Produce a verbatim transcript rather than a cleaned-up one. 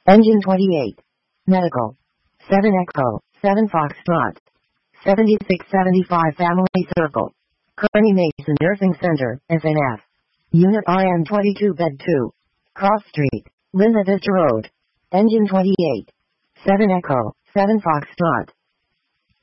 Engine twenty-eight. Medical. seven Echo, seven Foxtrot. seventy-six seventy-five Family Circle. Kearny Mason Nursing Center, S N F. Unit R M twenty-two Bed two. Cross Street, Linda Vista Road. Engine twenty-eight. seven Echo, seven Foxtrot.